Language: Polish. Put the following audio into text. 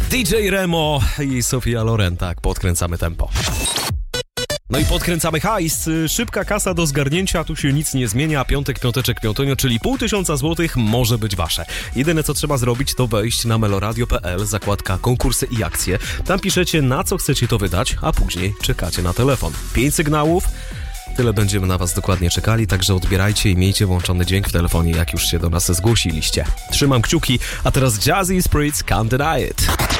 DJ Remo i Sofia Loren, tak, podkręcamy tempo. No i podkręcamy hajs, szybka kasa do zgarnięcia, tu się nic nie zmienia, piąteczek, piątonio, czyli 500 złotych może być wasze. Jedyne co trzeba zrobić to wejść na meloradio.pl, zakładka konkursy i akcje. Tam piszecie na co chcecie to wydać, a później czekacie na telefon. 5 sygnałów, tyle będziemy na was dokładnie czekali, także odbierajcie i miejcie włączony dźwięk w telefonie, jak już się do nas zgłosiliście. Trzymam kciuki, a teraz Jazzy Spritz, Can't Deny It.